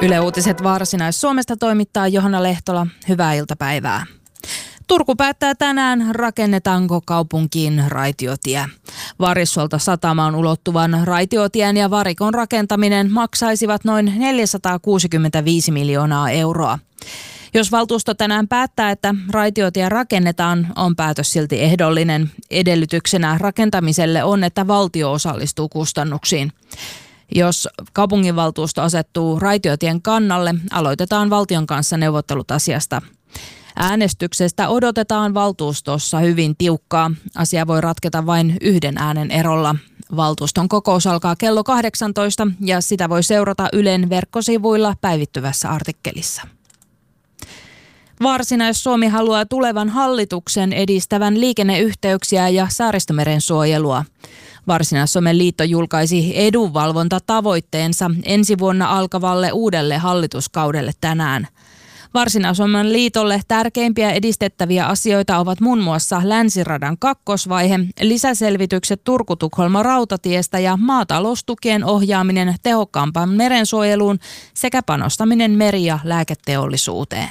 Yle Uutiset Varsinais-Suomesta toimittaa Johanna Lehtola. Hyvää iltapäivää. Turku päättää tänään, rakennetaanko kaupunkiin raitiotie. Varissuolta satamaan ulottuvan raitiotien ja varikon rakentaminen maksaisivat noin 465 miljoonaa euroa. Jos valtuusto tänään päättää, että raitiotie rakennetaan, on päätös silti ehdollinen. Edellytyksenä rakentamiselle on, että valtio osallistuu kustannuksiin. Jos kaupunginvaltuusto asettuu raitiotien kannalle, aloitetaan valtion kanssa neuvottelut asiasta. Äänestyksestä odotetaan valtuustossa hyvin tiukkaa. Asia voi ratketa vain yhden äänen erolla. Valtuuston kokous alkaa kello 18 ja sitä voi seurata Ylen verkkosivuilla päivittyvässä artikkelissa. Varsinais-Suomi haluaa tulevan hallituksen edistävän liikenneyhteyksiä ja Saaristomeren suojelua. Varsinais-Suomen liitto julkaisi edunvalvontatavoitteensa ensi vuonna alkavalle uudelle hallituskaudelle tänään. Varsinais-Suomen liitolle tärkeimpiä edistettäviä asioita ovat muun muassa Länsiradan kakkosvaihe, lisäselvitykset Turku-Tukholma rautatiestä ja maataloustukien ohjaaminen tehokkaampaan merensuojeluun sekä panostaminen meri- ja lääketeollisuuteen.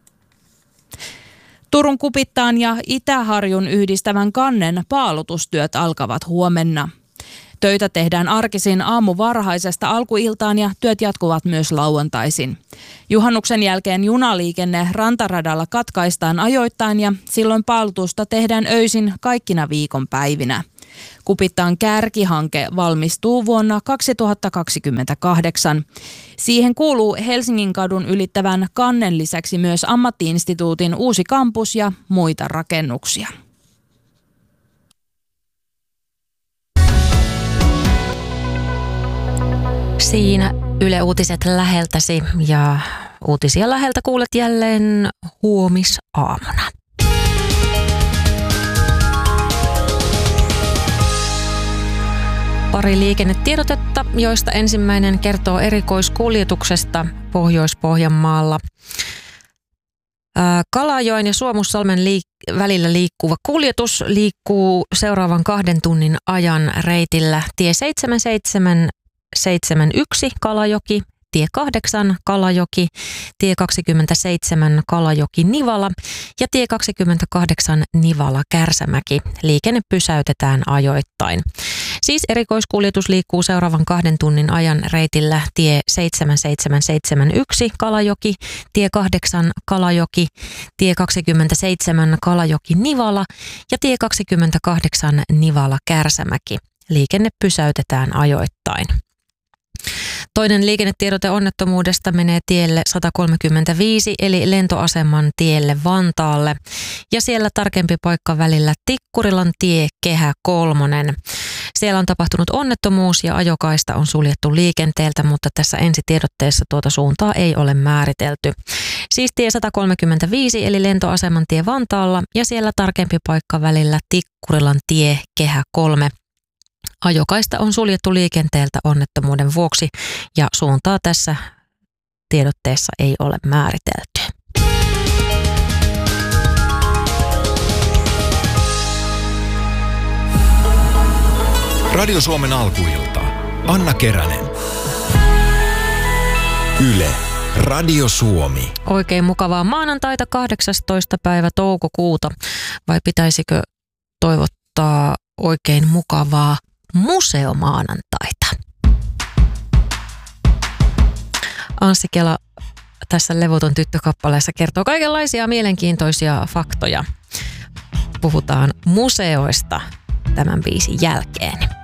Turun Kupittaan ja Itä-Harjun yhdistävän kannen paalutustyöt alkavat huomenna. Töitä tehdään arkisin aamuvarhaisesta alkuiltaan ja työt jatkuvat myös lauantaisin. Juhannuksen jälkeen junaliikenne rantaradalla katkaistaan ajoittain ja silloin paalutusta tehdään öisin kaikkina viikonpäivinä. Kupittaan kärkihanke valmistuu vuonna 2028. Siihen kuuluu Helsingin kadun ylittävän kannen lisäksi myös Ammatti-instituutin uusi kampus ja muita rakennuksia. Siinä Yle Uutiset läheltäsi ja uutisia läheltä kuulet jälleen huomisaamuna. Pari liikennetiedotetta, joista ensimmäinen kertoo erikoiskuljetuksesta Pohjois-Pohjanmaalla. Kalajoen ja Suomussalmen välillä liikkuva kuljetus liikkuu seuraavan 2 tunnin ajan reitillä tie 7771 Kalajoki, tie 8 Kalajoki, tie 27 Kalajoki-Nivala ja tie 28 Nivala-Kärsämäki. Liikenne pysäytetään ajoittain. Siis erikoiskuljetus liikkuu seuraavan 2 tunnin ajan reitillä tie 7771 Kalajoki, tie 8 Kalajoki, tie 27 Kalajoki-Nivala ja tie 28 Nivala-Kärsämäki. Liikenne pysäytetään ajoittain. Toinen liikennetiedote onnettomuudesta menee tielle 135 eli lentoaseman tielle Vantaalle ja siellä tarkempi paikka välillä Tikkurilan tie Kehä 3. Siellä on tapahtunut onnettomuus ja ajokaista on suljettu liikenteeltä, mutta tässä ensitiedotteessa tuota suuntaa ei ole määritelty. Siis tie 135 eli lentoaseman tie Vantaalla ja siellä tarkempi paikka välillä Tikkurilan tie Kehä 3. Ajokaista on suljettu liikenteeltä onnettomuuden vuoksi ja suuntaa tässä tiedotteessa ei ole määritelty. Radio Suomen alkuilta. Anna Keränen. Yle. Radio Suomi. Oikein mukavaa maanantaita 18. päivä toukokuuta. Vai pitäisikö toivottaa oikein mukavaa museomaanantaita? Anssi Kela tässä Levoton tyttö-kappaleessa kertoo kaikenlaisia mielenkiintoisia faktoja. Puhutaan museoista tämän biisin jälkeen.